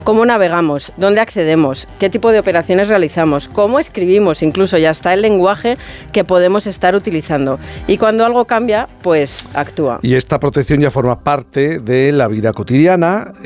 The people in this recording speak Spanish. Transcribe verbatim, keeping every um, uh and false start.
cómo navegamos, dónde accedemos, qué tipo de operaciones realizamos, cómo escribimos, incluso ya está el lenguaje que podemos estar utilizando. Y cuando algo cambia, pues actúa. Y esta protección ya forma parte de la vida cotidiana.